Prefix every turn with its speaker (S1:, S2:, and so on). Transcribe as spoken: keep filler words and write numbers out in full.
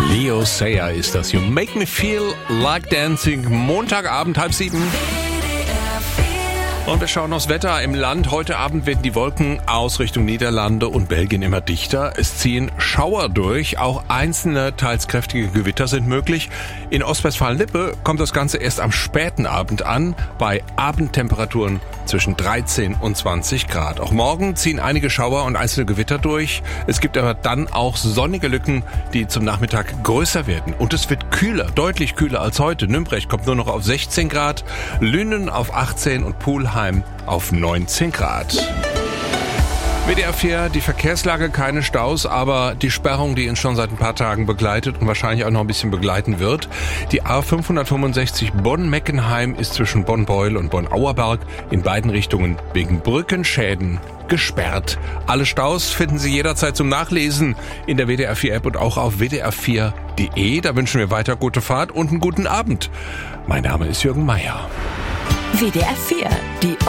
S1: Leo Sayer ist das. You make me feel like dancing. Montagabend, halb sieben. Und wir schauen aufs Wetter im Land. Heute Abend werden die Wolken aus Richtung Niederlande und Belgien immer dichter. Es ziehen Schauer durch. Auch einzelne, teils kräftige Gewitter sind möglich. In Ostwestfalen-Lippe kommt das Ganze erst am späten Abend an, bei Abendtemperaturen zwischen dreizehn und zwanzig Grad. Auch morgen ziehen einige Schauer und einzelne Gewitter durch. Es gibt aber dann auch sonnige Lücken, die zum Nachmittag größer werden. Und es wird kühler, deutlich kühler als heute. Nümbrecht kommt nur noch auf sechzehn Grad, Lünen auf achtzehn und Pulheim auf neunzehn Grad. W D R vier, die Verkehrslage, keine Staus, aber die Sperrung, die uns schon seit ein paar Tagen begleitet und wahrscheinlich auch noch ein bisschen begleiten wird. Die A fünfhundertfünfundsechzig Bonn-Meckenheim ist zwischen Bonn-Beul und Bonn-Auerberg in beiden Richtungen wegen Brückenschäden gesperrt. Alle Staus finden Sie jederzeit zum Nachlesen in der W D R vier App und auch auf w d r vier punkt d e. Da wünschen wir weiter gute Fahrt und einen guten Abend. Mein Name ist Jürgen Meier.
S2: W D R vier, die